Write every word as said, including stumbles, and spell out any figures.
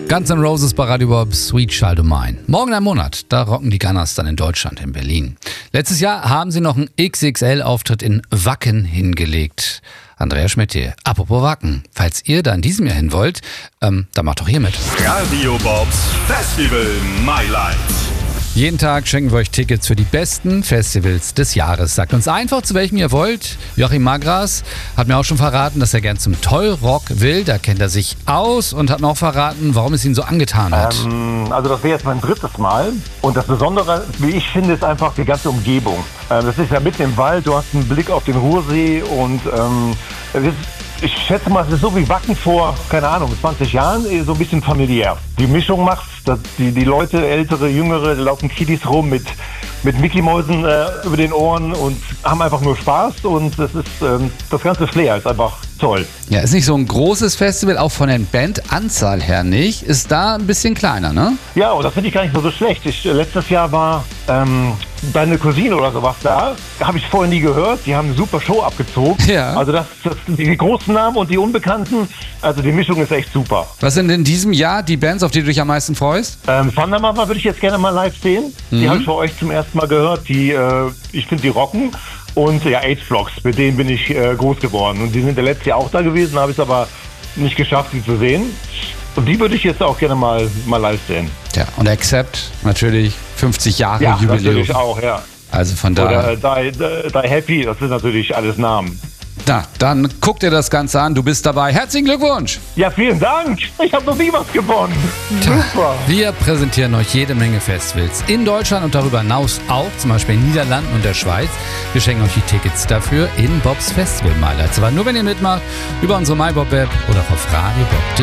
Guns N' Roses bei Radio Bob, Sweet Child O' Mine. Morgen ein Monat, da rocken die Gunners dann in Deutschland, in Berlin. Letztes Jahr haben sie noch einen X X L-Auftritt in Wacken hingelegt. Andrea Schmidt hier. Apropos Wacken, falls ihr da in diesem Jahr hin wollt, ähm, dann macht doch hier mit. Radio Bobs Festival My Life. Jeden Tag schenken wir euch Tickets für die besten Festivals des Jahres. Sagt uns einfach, zu welchem ihr wollt. Joachim Magras hat mir auch schon verraten, dass er gern zum Tollrock will. Da kennt er sich aus und hat mir auch verraten, warum es ihn so angetan hat. Ähm, also das wäre jetzt mein drittes Mal. Und das Besondere, wie ich finde, ist einfach die ganze Umgebung. Ähm, das ist ja mitten im Wald, du hast einen Blick auf den Ruhrsee und ähm, es ist, ich schätze mal, es ist so wie Wacken vor, keine Ahnung, zwanzig Jahren, so ein bisschen familiär. Die Mischung macht's, dass die, die Leute, ältere, jüngere, da laufen Kiddies rum mit, mit Mickey-Mäusen äh, über den Ohren und haben einfach nur Spaß und das ist, ähm, das ganze Flair ist einfach toll. Ja, ist nicht so ein großes Festival, auch von der Bandanzahl her nicht, ist da ein bisschen kleiner, ne? Ja, und das finde ich gar nicht mal so schlecht. Ich, äh, letztes Jahr war ähm, deine Cousine oder sowas da, habe ich vorher nie gehört, die haben eine super Show abgezogen. Ja. Also das, das die großen Namen und die Unbekannten, also die Mischung ist echt super. Was sind in diesem Jahr die Bands, auf die du dich am meisten freust? Ähm, Thunder Mother würde ich jetzt gerne mal live sehen. Mhm. Die habe ich für euch zum ersten Mal gehört. Die, äh, ich finde, die rocken. Und ja, H-Blocks, mit denen bin ich äh, groß geworden. Und die sind ja letztes Jahr auch da gewesen, habe ich es aber nicht geschafft, sie zu sehen. Und die würde ich jetzt auch gerne mal, mal live sehen. Ja, und Accept, natürlich fünfzig Jahre ja, Jubiläum. Ja, natürlich auch, ja. Also von daher. Oder äh, Die, Die Happy, das sind natürlich alles Namen. Na, dann guck dir das Ganze an, du bist dabei. Herzlichen Glückwunsch! Ja, vielen Dank! Ich habe noch nie was gewonnen. Super! Wir präsentieren euch jede Menge Festivals in Deutschland und darüber hinaus auch, zum Beispiel in den Niederlanden und der Schweiz. Wir schenken euch die Tickets dafür in Bobs Festival Mailer. Aber nur wenn ihr mitmacht, über unsere MyBob-App oder auf Radio Bob.